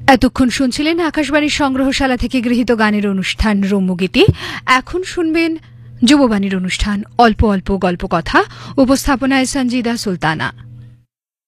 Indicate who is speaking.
Speaker 1: এতক্ষণ শুনছিলেন আকাশবাণীর সংগ্রহশালা থেকে গৃহীত গানের অনুষ্ঠান রম্যগীতি। এখন শুনবেন যুববাণীর অনুষ্ঠান অল্প অল্প গল্প কথা। উপস্থাপনায় সঞ্জিদা সুলতানা।